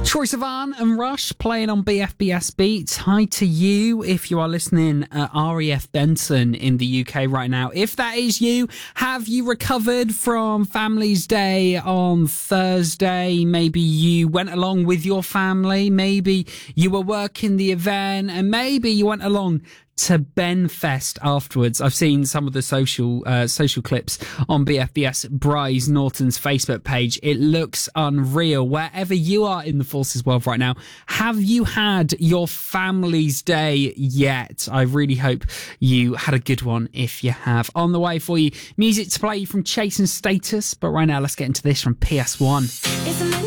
Troye Sivan and Rush playing on BFBS Beats. Hi to you if you are listening at REF Benson in the UK right now. If that is you, have you recovered from Family's Day on Thursday? Maybe you went along with your family. Maybe you were working the event and maybe you went along to Benfest afterwards. I've seen some of the social clips on BFBS Bryce Norton's Facebook page. It looks unreal. Wherever you are in the Forces world right now, have you had your family's day yet? I really hope you had a good one if you have. On the way for you, music to play from Chase and Status, but right now let's get into this from PS1.